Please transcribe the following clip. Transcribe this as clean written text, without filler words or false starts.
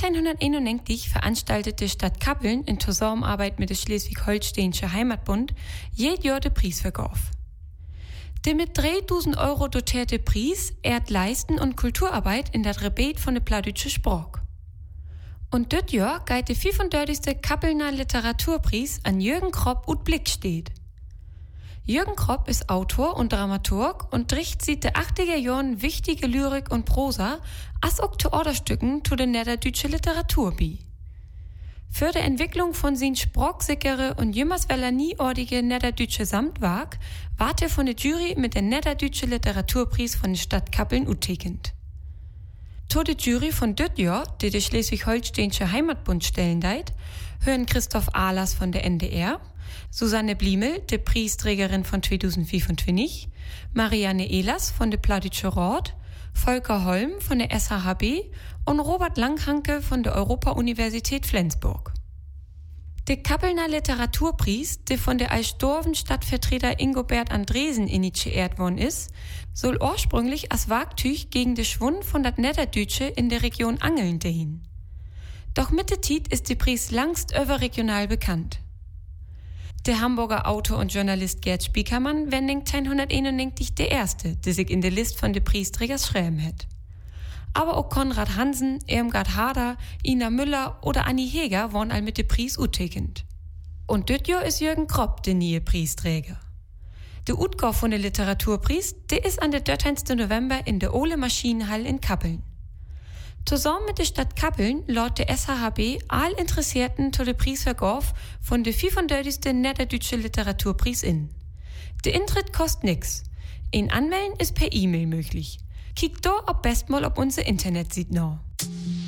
1991 veranstaltete die Stadt Kappeln in Zusammenarbeit mit dem Schleswig-Holsteinischen Heimatbund jedes Jahr den Preisverkauf. Der mit 3.000 Euro dotierte Preis ehrt Leisten und Kulturarbeit in der Rebet von der plattdütsche Sprache. Und das Jahr geht der 35. Kappelner Literaturpreis an Jürgen Kropp ut Blick steht. Jürgen Kropp ist Autor und Dramaturg und trägt seit den 80er Jahren wichtige Lyrik und Prosa als auch Theaterstücken zu der niederdeutsche Literatur bei. Für die Entwicklung von seinen sprachsickere und jümmers nie-ordige niederdeutsche Samtwerk ward er von der Jury mit der niederdeutsche Literaturpreis von der Stadt Kappeln uttekend. Zu der Jury von dit Jahr, die der Schleswig-Holsteinische Heimatbund stellen deit, hören Christoph Ahlers von der NDR, Susanne Bliemel, die Preisträgerin von 2025, Marianne Ehlers von der Plattdeutsche Rat, Volker Holm von der SHHB und Robert Langhanke von der Europa-Universität Flensburg. Der Kappelner Literaturpreis, der von der Eisdorfen Stadtvertreter Ingobert Andresen initiiert worden ist, soll ursprünglich als Werktuch gegen den Schwund von dat Niederdeutsche in der Region Angeln dienen. Doch mit der Zeit ist der Preis langst überregional bekannt. Der Hamburger Autor und Journalist Gerd Spiekermann war 1991 der Erste, der sich in der Liste von den Preisträgers schreiben hat. Aber auch Konrad Hansen, Irmgard Harder, Ina Müller oder Annie Heger waren all mit dem Preis uttekend. Und dit Jahr ist Jürgen Kropp der neue Preisträger. Der Utgabe von der Literaturpreis, der ist an der 13. November in der Ole Maschinenhall in Kappeln. Zusammen mit der Stadt Kappeln lädt der SHHB all Interessierten zu der Preisverkauf von der 35. Niederdeutsche Literaturpreis in. Der Eintritt kostet nix. Ein Anmelden ist per E-Mail möglich. Kickt da ob bestmal auf unser Internetseite nach.